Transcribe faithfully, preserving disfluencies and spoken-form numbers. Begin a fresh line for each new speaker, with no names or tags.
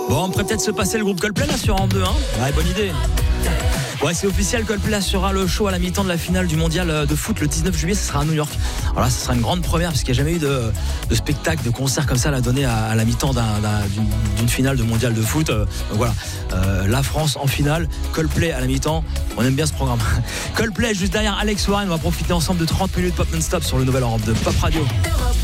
Bon, on pourrait peut-être se passer le groupe Coldplay là sur Europe deux, hein. Ouais, bonne idée. Ouais, c'est officiel, Coldplay sera le show à la mi-temps de la finale du mondial de foot le dix-neuf juillet, ce sera à New York. Alors là, ce sera une grande première parce qu'il n'y a jamais eu de, de spectacle, de concert comme ça là, donné à, à la mi-temps d'un, d'un, d'une, d'une finale de mondial de foot. Donc voilà, euh, la France en finale, Coldplay à la mi-temps, on aime bien ce programme. Coldplay juste derrière Alex Warren, on va profiter ensemble de trente minutes pop non-stop sur le nouvel Europe deux Pop Radio.